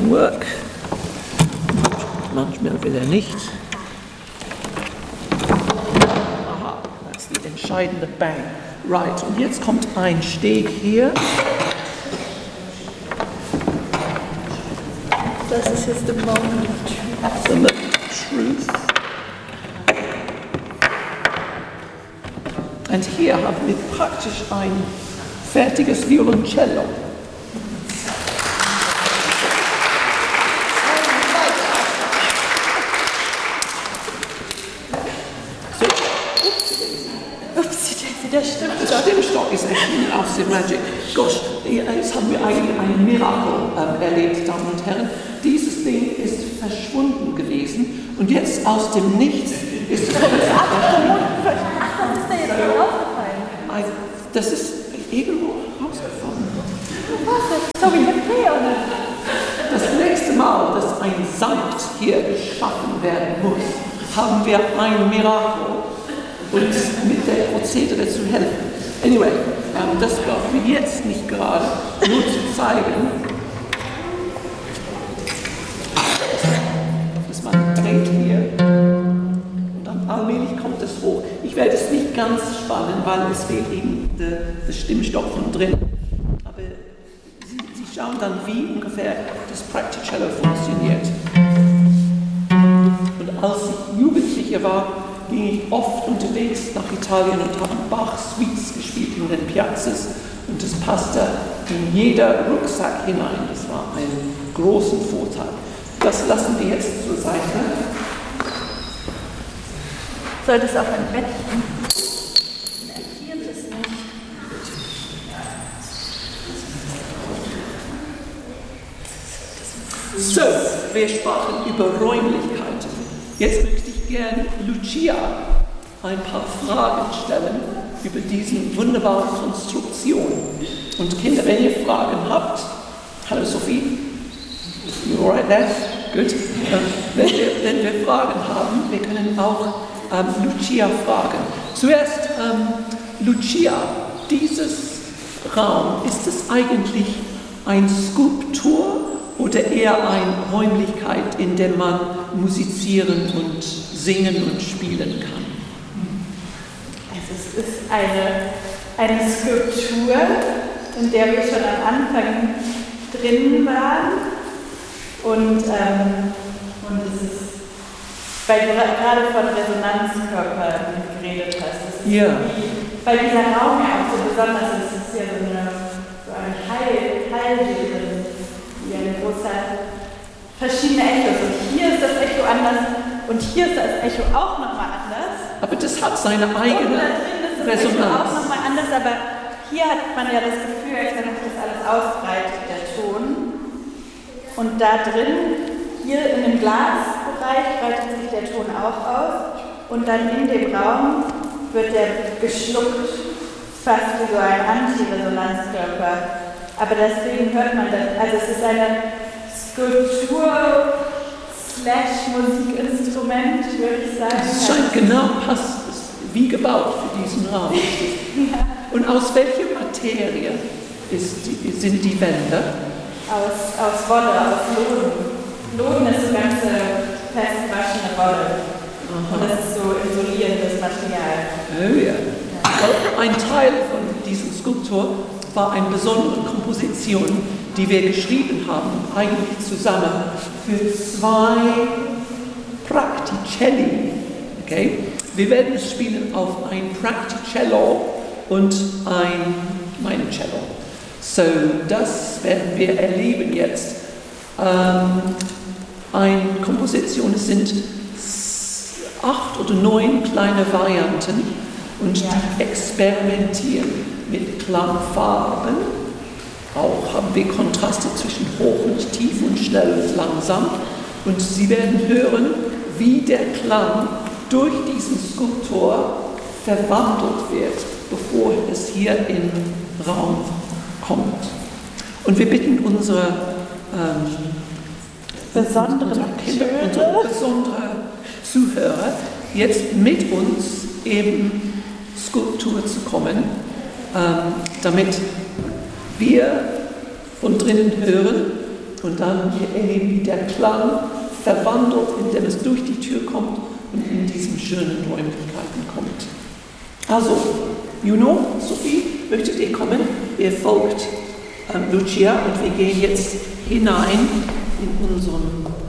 work. Manchmal will er nicht. Aha, das ist die entscheidende Bang. Right, und jetzt kommt ein Steg hier. Das ist jetzt the moment of truth. The moment of truth. Und hier haben wir praktisch ein fertiges Violoncello. Der Stimmstock. Der Stimmstock ist erschienen aus dem Magic. Gosh, jetzt haben wir eigentlich ein Miracle erlebt, Damen und Herren. Dieses Ding ist verschwunden gewesen und jetzt aus dem Nichts ist es das ist dir jetzt gerade aufgefallen? Das ist irgendwo rausgefallen. So wie mit Play on it. Das nächste Mal, dass ein Sankt hier geschaffen werden muss, haben wir ein Mirakel. Und mit der Prozedere zu helfen. Anyway, das brauchen wir jetzt nicht gerade, nur zu zeigen, dass man dreht hier und dann allmählich kommt es hoch. Ich werde es nicht ganz spannen, weil es fehlt eben der Stimmstock von drin. Aber Sie schauen dann, wie ungefähr das Practicello funktioniert. Und als ich Jugendlicher war, ging ich oft unterwegs nach Italien und habe Bach-Suites gespielt in den Piazzas und das passte in jeder Rucksack hinein. Das war ein großer Vorteil. Das lassen wir jetzt zur Seite. Sollte es auf ein Bettchen? Erklärt es nicht. So, wir sprachen über Räumlichkeiten. Jetzt möchte ich gerne Lucia ein paar Fragen stellen über diese wunderbare Konstruktion. Und Kinder, wenn ihr Fragen habt, hallo Sophie, you all right there? Good. Wenn wir Fragen haben, wir können auch Lucia fragen. Zuerst, Lucia, dieses Raum, ist es eigentlich eine Skulptur oder eher eine Räumlichkeit, in der man musizieren und singen und spielen kann? Also es ist eine Skulptur, in der wir schon am Anfang drin waren. Und es ist, weil du gerade von Resonanzkörpern geredet hast, das ist weil dieser Raum ja auch so besonders ist, es ist ja so ein Heilwesen, wie ein großer, verschiedene Echos. Und hier ist das Echo anders und hier ist das Echo auch nochmal anders. Aber das hat seine eigene und da drin ist das Resonanz. Echo auch nochmal anders, aber hier hat man ja das Gefühl, als wenn sich das alles ausbreitet, der Ton. Und da drin, hier in dem Glasbereich, breitet sich der Ton auch aus. Und dann in dem Raum wird der geschluckt, fast wie so ein Antiresonanzkörper. Aber deswegen hört man das. Also es ist eine Skulptur/Musikinstrument, würde ich sagen. Es scheint genau passt, wie gebaut für diesen Raum. Ja. Und aus welcher Materie sind die Wände? Aus Wolle, aus Loden. Loden ist so ganze festgewaschene Wolle. Aha. Und das ist so isolierendes Material. Oh ja. Ein Teil von diesem Skulptur war eine besondere Komposition, die wir geschrieben haben, eigentlich zusammen für 2 Practicelli. Okay? Wir werden es spielen auf ein Practicello und ein Meinecello. So, das werden wir erleben jetzt. Eine Komposition, es sind 8 oder 9 kleine Varianten und die experimentieren mit Klangfarben. Auch haben wir Kontraste zwischen hoch und tief und schnell und langsam. Und Sie werden hören, wie der Klang durch diesen Skulptur verwandelt wird, bevor es hier in den Raum kommt. Und wir bitten unsere besondere Zuhörer, jetzt mit uns in Skulptur zu kommen, damit wir von drinnen hören Und dann wir erleben, wie der Klang verwandelt, indem es durch die Tür kommt und in diesen schönen Räumlichkeiten kommt. Also, Juno, Sophie, möchtet ihr kommen? Ihr folgt Lucia und wir gehen jetzt hinein in unseren